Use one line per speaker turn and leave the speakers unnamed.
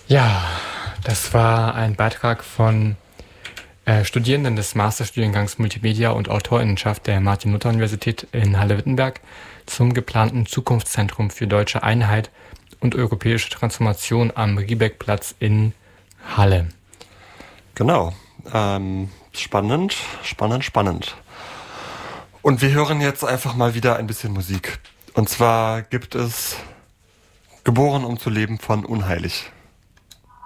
Ja, das war ein Beitrag von Studierenden des Masterstudiengangs Multimedia und Autorinnenschaft der Martin-Luther-Universität in Halle-Wittenberg zum geplanten Zukunftszentrum für deutsche Einheit und europäische Transformation am Riebeckplatz in Halle.
Genau. Spannend, spannend, spannend. Und wir hören jetzt einfach mal wieder ein bisschen Musik. Und zwar gibt es Geboren um zu leben von Unheilig.